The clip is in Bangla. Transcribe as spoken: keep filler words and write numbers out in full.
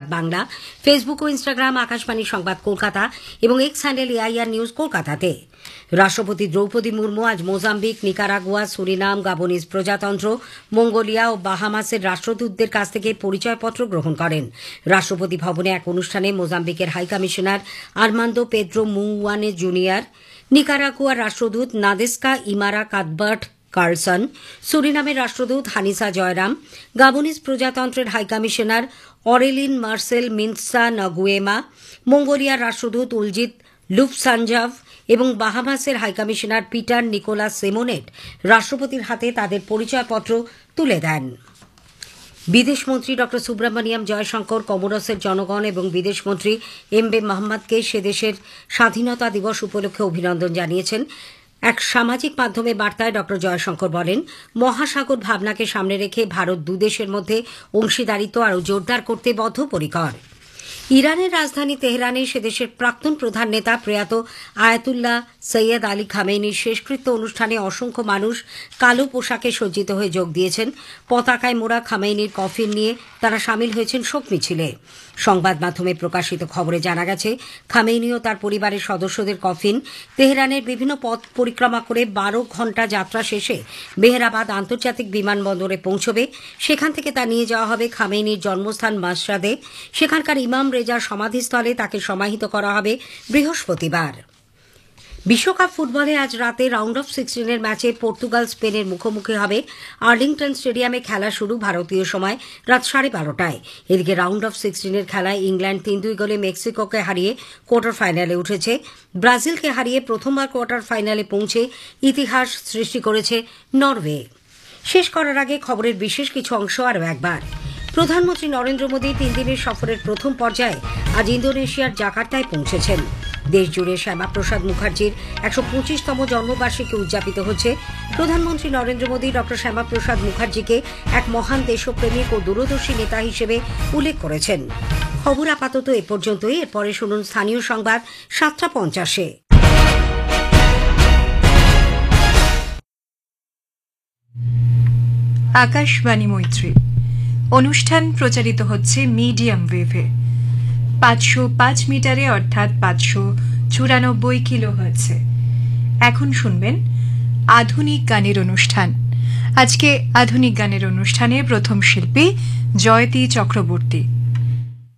বাংলা, ফেসবুক ও ইনস্টাগ্রাম আকাশবাণী সংবাদ কলকাতা এবং এক্স হ্যান্ডেল এআইআর নিউজ কলকাতাতে। রাষ্ট্রপতি দ্রৌপদী মুর্মু আজ মোজাম্বিক, নিকারাগুয়া, সুরিনাম, গাবনিজ প্রজাতন্ত্র, মঙ্গোলিয়া ও বাহামাসের রাষ্ট্রদূতদের কাছ থেকে পরিচয়পত্র গ্রহণ করেন। রাষ্ট্রপতি ভবনে এক অনুষ্ঠানে মোজাম্বিকের হাইকমিশনার আর্মান্দো পেদ্রো মুওয়ানে জুনিয়র, নিকারাগুয়ার রাষ্ট্রদূত নাদেস্কা ইমারা কাদবার্ট কার্লসন, সুরিনামের রাষ্ট্রদূত হানিসা জয়রাম, গাবনিজ প্রজাতন্ত্রের হাইকমিশনার অরেলিন মার্সেল মিন্সা নগুয়েমা, মঙ্গোলিয়ার রাষ্ট্রদূত উলজিত লুফসানজাভ এবং বাহামাসের হাইকমিশনার পিটার নিকোলাস সেমোনেট রাষ্ট্রপতির হাতে তাদের পরিচয়পত্র তুলে দেন। বিদেশমন্ত্রী ড সুব্রমণিয়াম জয়শঙ্কর কমোরসের জনগণ এবং বিদেশমন্ত্রী এম বে মোহাম্মদকে সে দেশের স্বাধীনতা দিবস উপলক্ষে অভিনন্দন জানিয়েছেন। এক সামাজিক মাধ্যমে বার্তায় ড জয়শঙ্কর বলেন, মহাসাগর ভাবনাকে সামনে রেখে ভারত দুদেশের মধ্যে অংশীদারিত্ব আরও জোরদার করতে বদ্ধপরিকর। ইরানের রাজধানী তেহরানে সেদেশের প্রাক্তন প্রধান নেতা প্রয়াত আয়াতুল্লাহ সৈয়দ আলী খামেনির শেষকৃত্য অনুষ্ঠানে অসংখ্য মানুষ কালো পোশাকে সজ্জিত হয়ে যোগ দিয়েছেন। পতাকায় মোড়া খামেনির কফিন নিয়ে তারা সামিল হয়েছেন শোক মিছিলে। সংবাদ মাধ্যমে প্রকাশিত খবরে জানা গেছে, খামেনি ও তার পরিবারের সদস্যদের কফিন তেহরানের বিভিন্ন পথ পরিক্রমা করে বারো ঘণ্টা যাত্রা শেষে মেহরাবাদ আন্তর্জাতিক বিমানবন্দরে পৌঁছবে। সেখান থেকে তা নিয়ে যাওয়া হবে খামেনির জন্মস্থান মাশরাদে। সেখানকার ইমাম রেজার সমাধিস্থলে তাকে সমাহিত করা হবে বৃহস্পতিবার। বিশ্বকাপ ফুটবলে আজ রাতে রাউন্ড অফ সিক্সটিনের ম্যাচে পর্তুগাল স্পেনের মুখোমুখি হবে। আর্লিংটন স্টেডিয়ামে খেলা শুরু ভারতীয় সময় রাত সাড়ে বারোটায়। এদিকে রাউন্ড অফ সিক্সটিনের খেলায় ইংল্যান্ড তিন দুই গোলে মেক্সিকোকে হারিয়ে কোয়ার্টার ফাইনালে উঠেছে। ব্রাজিলকে হারিয়ে প্রথমবার কোয়ার্টার ফাইনালে পৌঁছে ইতিহাস সৃষ্টি করেছে নরওয়ে। শেষ করার আগে খবরের বিশেষ কিছু অংশ আরও একবার। প্রধানমন্ত্রী নরেন্দ্র মোদী তিন দিনের সফরের প্রথম পর্যায়ে আজ ইন্দোনেশিয়ার জাকার্তায় পৌঁছেছেন। দেশজুড়ে শ্যামাপ্রসাদ মুখার্জির একশো পঁচিশতম জন্মবার্ষিকী উদযাপিত হচ্ছে। প্রধানমন্ত্রী নরেন্দ্র মোদী ড শ্যামাপ্রসাদ মুখার্জিকে এক মহান দেশপ্রেমিক ও দূরদর্শী নেতা হিসেবে উল্লেখ করেছেন। খবর আপাতত এ পর্যন্তই। এরপরে শুনুন স্থানীয় সংবাদ সাতটা পঞ্চাশে। আকাশবাণী মৈত্রী অনুষ্ঠান প্রচারিত হচ্ছে মিডিয়াম ওয়েভে পাঁচশো পাঁচ মিটারে অর্থাৎ পাঁচশো চুরানব্বই কিলো হার্টজে। এখন শুনবেন আধুনিক গানের অনুষ্ঠান। আজকে আধুনিক গানের অনুষ্ঠানে প্রথম শিল্পী জয়তী চক্রবর্তী।